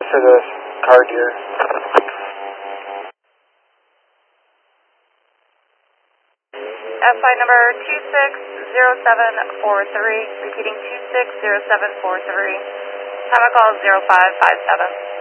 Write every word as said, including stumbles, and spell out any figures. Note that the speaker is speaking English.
for the car deer. S I number two six zero seven four three, repeating two six zero seven four three. Time of call zero five five seven.